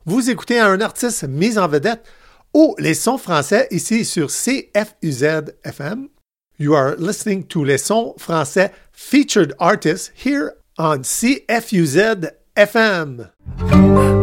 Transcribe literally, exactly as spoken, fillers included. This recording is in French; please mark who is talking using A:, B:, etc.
A: Vous écoutez un artiste mis en vedette au Les Sons français ici sur C F U Z F M. You are listening to Les Sons français featured artists here on C F U Z F M.